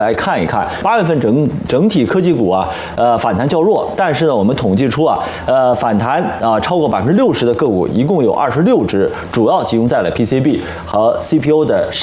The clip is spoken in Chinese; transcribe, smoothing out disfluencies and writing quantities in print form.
来看一看，8月份整体科技股啊，反弹较弱，但是呢，我们统计出啊，反弹超过60%的个股，一共有26只，主要集中在了 PCB和 CPU 的